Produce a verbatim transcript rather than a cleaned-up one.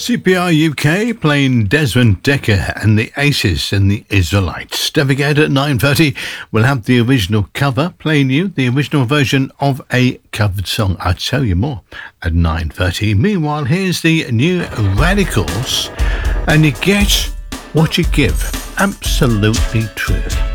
C P R U K playing Desmond Decker and the Aces and the Israelites. Don't forget at nine thirty we'll have the original cover playing you, the original version of a covered song. I'll tell you more at nine thirty. Meanwhile, here's the new Radicals and you get what you give. Absolutely true.